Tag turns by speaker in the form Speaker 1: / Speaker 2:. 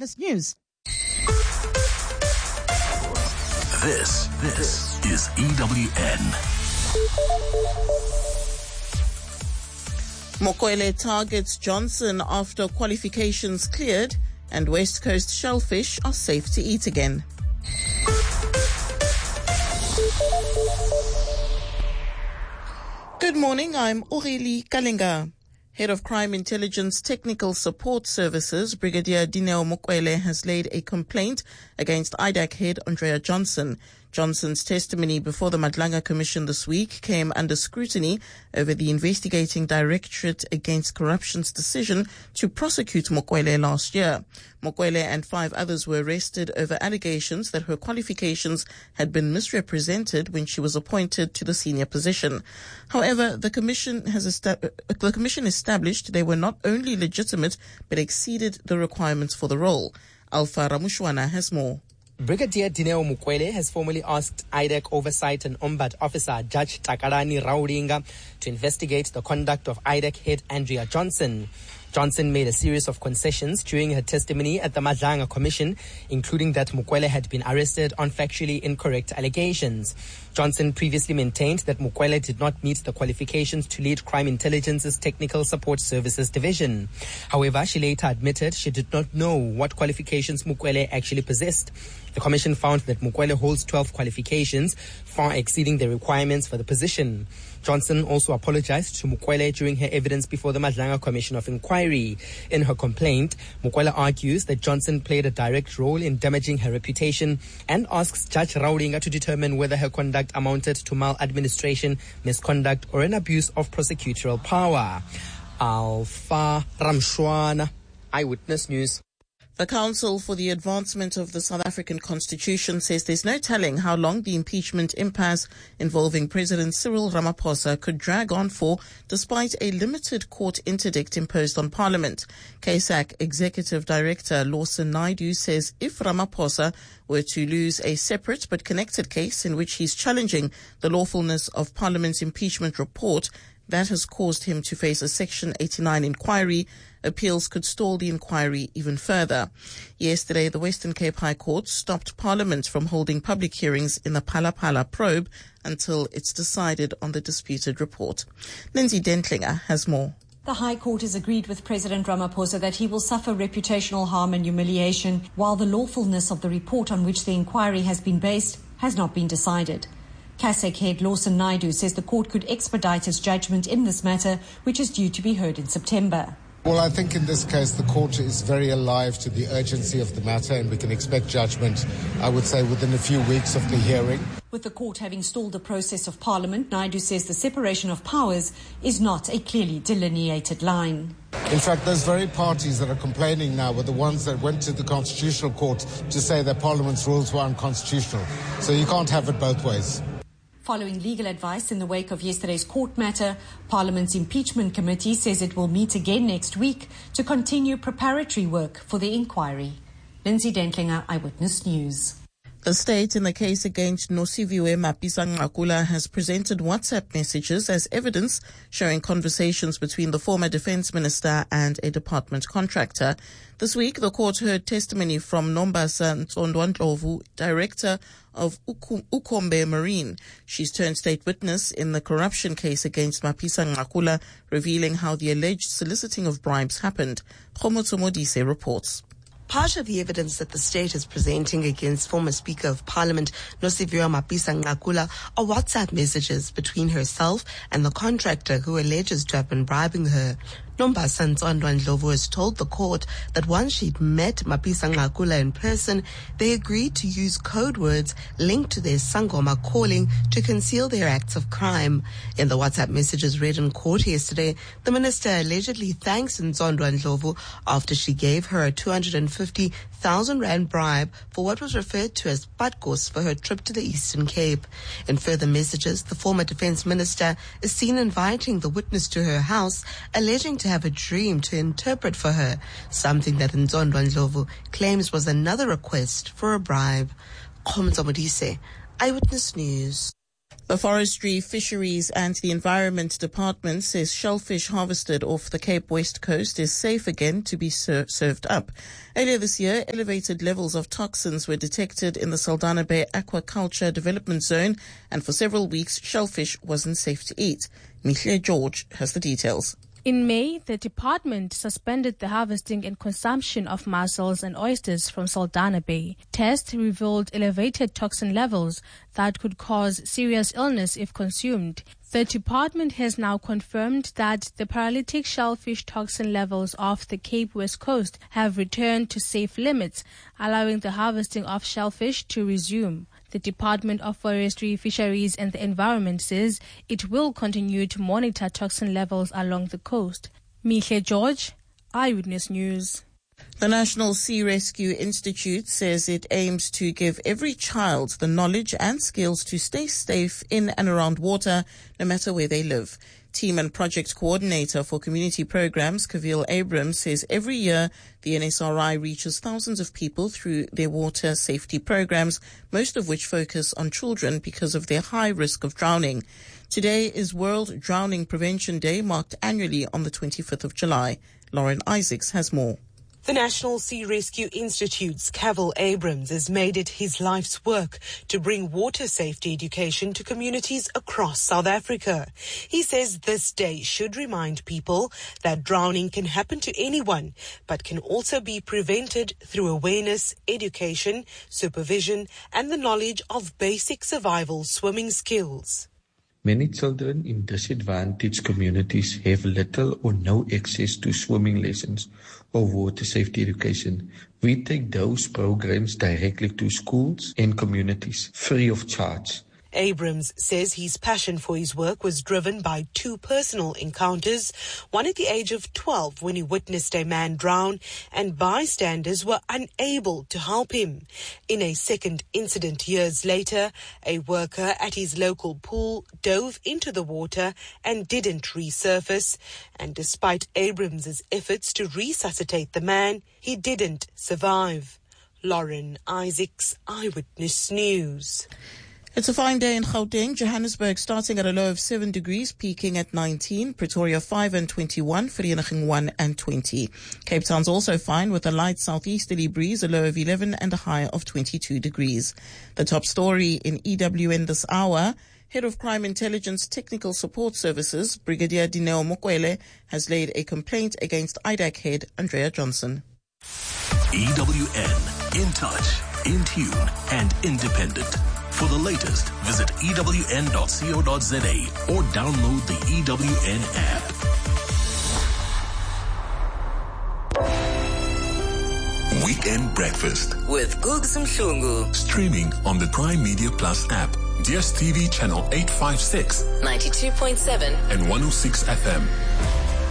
Speaker 1: Eyewitness News.
Speaker 2: This is EWN.
Speaker 3: Mokwele targets Johnson after qualifications cleared, and West Coast shellfish are safe to eat again. Good morning, I'm Aurélie Kalinga. Head of Crime Intelligence Technical Support Services, Brigadier Dineo Mokwele, has laid a complaint against IDAC head Andrea Johnson. Johnson's testimony before the Madlanga Commission this week came under scrutiny over the investigating Directorate Against Corruption's decision to prosecute Mokwele last year. Mokwele and 5 others were arrested over allegations that her qualifications had been misrepresented when she was appointed to the senior position. However, the commission established they were not only legitimate but exceeded the requirements for the role. Alpha Ramushwana has more.
Speaker 4: Brigadier Dineo Mokwele has formally asked IDAC Oversight and Ombud Officer Judge Takarani Rauringa to investigate the conduct of IDAC head Andrea Johnson. Johnson made a series of concessions during her testimony at the Madlanga Commission, including that Mokwele had been arrested on factually incorrect allegations. Johnson previously maintained that Mokwele did not meet the qualifications to lead Crime Intelligence's Technical Support Services Division. However, she later admitted she did not know what qualifications Mokwele actually possessed. The commission found that Mokwele holds 12 qualifications, far exceeding the requirements for the position. Johnson also apologized to Mokwele during her evidence before the Madlanga Commission of Inquiry. In her complaint, Mokwele argues that Johnson played a direct role in damaging her reputation and asks Judge Rauringa to determine whether her conduct amounted to maladministration, misconduct, or an abuse of prosecutorial power. Alpha Ramshwana, Eyewitness News.
Speaker 3: The Council for the Advancement of the South African Constitution says there's no telling how long the impeachment impasse involving President Cyril Ramaphosa could drag on for, despite a limited court interdict imposed on Parliament. CASAC Executive Director Lawson Naidoo says if Ramaphosa were to lose a separate but connected case in which he's challenging the lawfulness of Parliament's impeachment report, that has caused him to face a Section 89 inquiry. Appeals could stall the inquiry even further. Yesterday, the Western Cape High Court stopped Parliament from holding public hearings in the Phala Phala probe until it's decided on the disputed report. Lindsay Dentlinger has more.
Speaker 5: The High Court has agreed with President Ramaphosa that he will suffer reputational harm and humiliation, while the lawfulness of the report on which the inquiry has been based has not been decided. CASAC head Lawson Naidoo says the court could expedite its judgment in this matter, which is due to be heard in September.
Speaker 6: Well, I think in this case the court is very alive to the urgency of the matter, and we can expect judgment, I would say, within a few weeks of the hearing.
Speaker 5: With the court having stalled the process of Parliament, Naidoo says the separation of powers is not a clearly delineated line.
Speaker 6: In fact, those very parties that are complaining now were the ones that went to the Constitutional Court to say that Parliament's rules were unconstitutional. So you can't have it both ways.
Speaker 5: Following legal advice in the wake of yesterday's court matter, Parliament's impeachment committee says it will meet again next week to continue preparatory work for the inquiry. Lindsay Dentlinger, Eyewitness News.
Speaker 3: The state in the case against Nosiviwe Mapisa-Nqakula has presented WhatsApp messages as evidence showing conversations between the former defense minister and a department contractor. This week, the court heard testimony from Nombasa Ntsondwandlovu, director of Ukombe Marine. She's turned state witness in the corruption case against Mapisa-Nqakula, revealing how the alleged soliciting of bribes happened. Khomotso Modise reports.
Speaker 7: Part of the evidence that the state is presenting against former Speaker of Parliament Nosiviwe Mapisa-Nqakula are WhatsApp messages between herself and the contractor who alleges to have been bribing her. Nombasa Ntsondwandlovu has told the court that once she'd met Mapisa-Nqakula in person, they agreed to use code words linked to their Sangoma calling to conceal their acts of crime. In the WhatsApp messages read in court yesterday, the minister allegedly thanks Ntsondwandlovu after she gave her a 250,000 rand bribe for what was referred to as patkos for her trip to the Eastern Cape. In further messages, the former defense minister is seen inviting the witness to her house, alleging to have a dream to interpret for her, something that Ntsondwandlovu claims was another request for a bribe. Khomotso Modise, Eyewitness News.
Speaker 3: The Forestry, Fisheries and the Environment Department says shellfish harvested off the Cape West Coast is safe again to be served up. Earlier this year, elevated levels of toxins were detected in the Saldanha Bay Aquaculture Development Zone, and for several weeks, shellfish wasn't safe to eat. Mihle George has the details.
Speaker 1: In May, the department suspended the harvesting and consumption of mussels and oysters from Saldanha Bay. Tests revealed elevated toxin levels that could cause serious illness if consumed. The department has now confirmed that the paralytic shellfish toxin levels off the Cape West Coast have returned to safe limits, allowing the harvesting of shellfish to resume. The Department of Forestry, Fisheries and the Environment says it will continue to monitor toxin levels along the coast. Mihle George, Eyewitness News.
Speaker 3: The National Sea Rescue Institute says it aims to give every child the knowledge and skills to stay safe in and around water, no matter where they live. Team and Project Coordinator for Community Programs, Kavil Abrams, says every year the NSRI reaches thousands of people through their water safety programs, most of which focus on children because of their high risk of drowning. Today is World Drowning Prevention Day, marked annually on the 25th of July. Lauren Isaacs has more.
Speaker 8: The National Sea Rescue Institute's Kavil Abrams has made it his life's work to bring water safety education to communities across South Africa. He says this day should remind people that drowning can happen to anyone, but can also be prevented through awareness, education, supervision, and the knowledge of basic survival swimming skills.
Speaker 9: Many children in disadvantaged communities have little or no access to swimming lessons or water safety education. We take those programs directly to schools and communities, free of charge.
Speaker 8: Abrams says his passion for his work was driven by two personal encounters, one at the age of 12 when he witnessed a man drown and bystanders were unable to help him. In a second incident years later, a worker at his local pool dove into the water and didn't resurface, and despite Abrams's efforts to resuscitate the man, he didn't survive. Lauren Isaacs, Eyewitness News.
Speaker 3: It's a fine day in Gauteng. Johannesburg starting at a low of 7 degrees, peaking at 19. Pretoria 5 and 21. Vereeniging 1 and 20. Cape Town's also fine with a light southeasterly breeze, a low of 11 and a high of 22 degrees. The top story in EWN this hour. Head of Crime Intelligence Technical Support Services, Brigadier Dineo Mokwele, has laid a complaint against IDAC head Andrea Johnson.
Speaker 2: EWN, in touch, in tune, and independent. For the latest, visit ewn.co.za or download the EWN app. Weekend Breakfast
Speaker 10: with Gugs Mhlungu.
Speaker 2: Streaming on the Prime Media Plus app, DStv channel 856,
Speaker 10: 92.7
Speaker 2: and 106 FM.